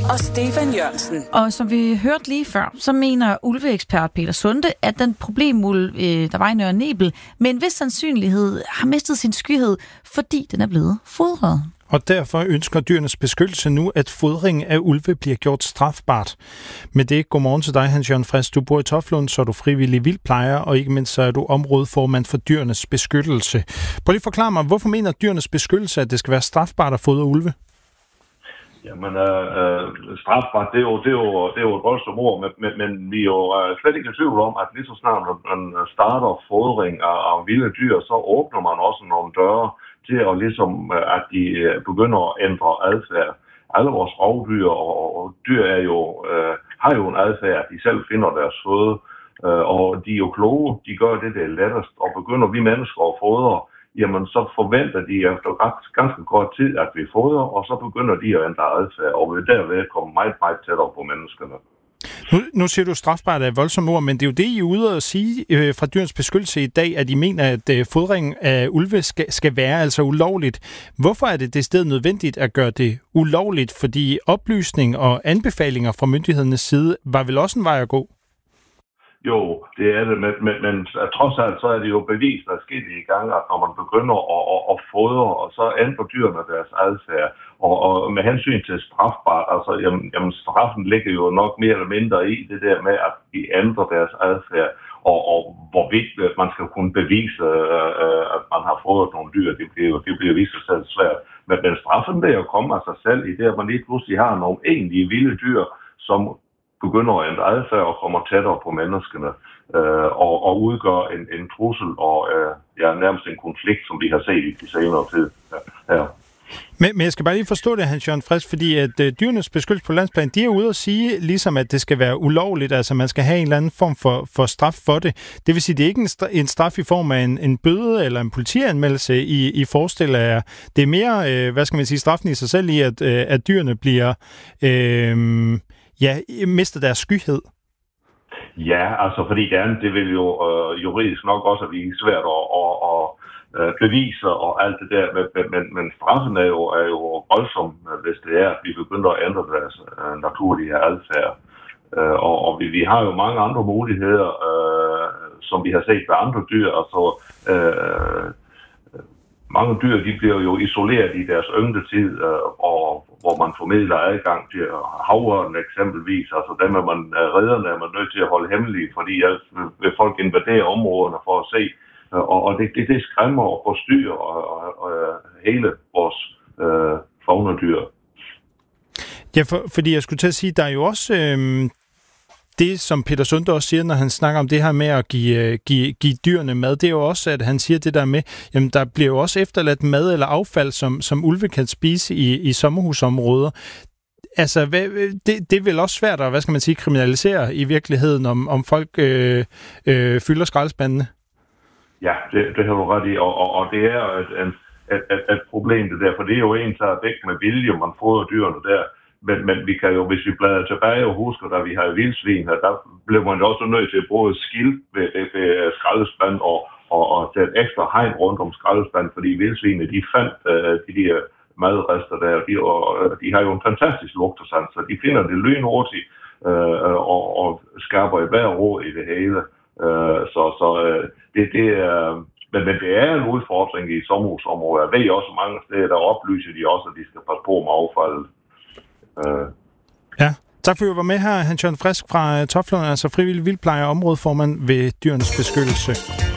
og Stefan Jørgensen. Og som vi hørte lige før, så mener ulveekspert Peter Sunde, at den problemulv, der var i Nørre Nebel, med en vis sandsynlighed har mistet sin skyhed, fordi den er blevet fodret. Og derfor ønsker Dyrenes Beskyttelse nu, at fodring af ulve bliver gjort strafbart. Med det, godmorgen til dig, Hans Jørgen Frisk. Du bor i Toftlund, så er du frivillig vildplejer, og ikke mindst så er du områdeformand for Dyrenes Beskyttelse. Prøv lige at forklare mig, hvorfor mener Dyrenes Beskyttelse, at det skal være strafbart at fodre ulve? Jamen, strafbart, det er jo et voldsomt ord, men vi er jo slet ikke i tvivl om, at lige så snart man starter fodring af vilde dyr, så åbner man også nogle døre til at ligesom, at de begynder at ændre adfærd. Alle vores rovdyr og dyr har jo en adfærd, at de selv finder deres føde, og de er jo kloge, de gør det er lettest, og begynder vi mennesker at fodre, jamen så forventer de efter ganske kort tid, at vi fodrer, og så begynder de at ændre adfærd, og vil derved komme meget, meget tættere på menneskene. Nu siger du strafbart af voldsomme ord, men det er jo det, I er ude at sige fra Dyrenes Beskyttelse i dag, at I mener, at fodring af ulve skal være altså ulovligt. Hvorfor er det stedet nødvendigt at gøre det ulovligt? Fordi oplysning og anbefalinger fra myndighedernes side var vel også en vej at gå? Jo, det er det, men trods alt så er det jo bevist, der er sket i gang, at når man begynder at fodre, og så ændrer dyrene deres adfærd. Og med hensyn til strafbart, altså jamen straffen ligger jo nok mere eller mindre i det der med, at de ændrer deres adfærd, og hvorvidt man skal kunne bevise, at man har fodret nogle dyr, det bliver vist sig selv svært. Men straffen vil jo komme af sig selv i det, at man lige pludselig har nogle egentlige vilde dyr, som begynder at ændre adfærd og kommer tættere på menneskene og udgør en trussel og nærmest en konflikt, som vi har set i de senere tid. Ja. Men jeg skal bare lige forstå det, Hans Jørgen Frisk, fordi at Dyrenes Beskyttelse på landsplan, de er ude at sige, ligesom at det skal være ulovligt, altså man skal have en eller anden form for straf for det. Det vil sige, det er ikke en straf i form af en bøde eller en politianmeldelse, I forestiller jer. Det er mere, straffen i sig selv i, at dyrene bliver mister deres skyhed. Ja, altså fordi det vil jo juridisk nok også blive svært at bevise og alt det der, men straffen er jo voldsom, hvis det er, at vi begynder at ændre deres naturlige adfærd. Og vi har jo mange andre muligheder, som vi har set ved andre dyr, altså mange dyr, de bliver jo isoleret i deres yngletid, og hvor man formidler adgang til havørnen eksempelvis. Altså dem redderne er man nødt til at holde hemmelige, fordi ellers vil folk invadere områderne for at se. Og det skræmmer og forstyrrer og hele vores faunadyr. Ja, fordi jeg skulle til at sige, der er jo også det, som Peter Sunde også siger, når han snakker om det her med at give dyrene mad, det er jo også, at han siger det der med, jamen der bliver jo også efterladt mad eller affald, som ulve kan spise i sommerhusområder. Altså, det er vel også svært at, kriminalisere i virkeligheden, om folk fylder skraldespandene? Ja, det har du ret i, og det er et problem det der, for det er jo en, der er væk med vilje, man fodrer dyrene der. Men vi kan jo, hvis vi bladrer tilbage og husker, da vi havde vildsvin her, der blev man jo også nødt til at bruge et skilt ved skraldespand og tage et ekstra hegn rundt om skraldespand, fordi vildsvinene, de fandt de der madrester der, og de har jo en fantastisk lugtesand, så de finder det lynhurtigt og skaber et hver råd i det hele. Det er... Men det er en udfordring i sommerhusområder. Jeg ved også mange steder, der oplyser de også, at de skal passe på med affaldet. Ja, tak for at du var med her, Hans Jørgen Frisk fra Toftlund, altså frivillig vildplejer og områdeformand ved Dyrenes Beskyttelse.